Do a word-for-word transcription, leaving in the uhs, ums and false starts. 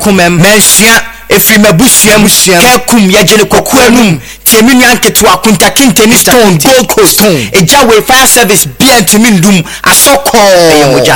kumem mensia efiri mabusuam kekum yegene koku anum tiemi nyanketo akunta kinteni stone gold coast eja we fire service bien timi ndum asoko